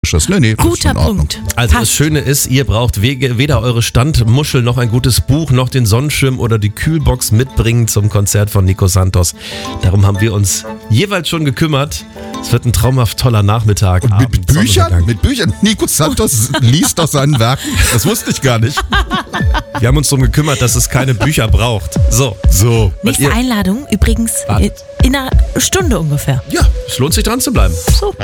Nee, Guter Punkt. Also das Schöne ist, ihr braucht weder eure Standmuschel noch ein gutes Buch noch den Sonnenschirm oder die Kühlbox mitbringen zum Konzert von Nico Santos. Darum haben wir uns jeweils schon gekümmert. Es wird ein traumhaft toller Nachmittag. Und Abend, mit Büchern? Sonnenuntergang. Mit Büchern? Nico Santos liest aus seinen Werken. Das wusste ich gar nicht. Wir haben uns darum gekümmert, dass es keine Bücher braucht. So. Nächste Einladung übrigens in einer Stunde ungefähr. Ja, es lohnt sich dran zu bleiben. So.